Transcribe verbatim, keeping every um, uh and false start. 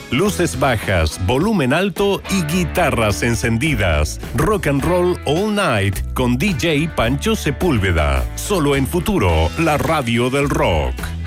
Luces bajas, volumen alto y guitarras encendidas. Rock and Roll All Night con D J Pancho Sepúlveda. Solo en Futuro, la radio del rock.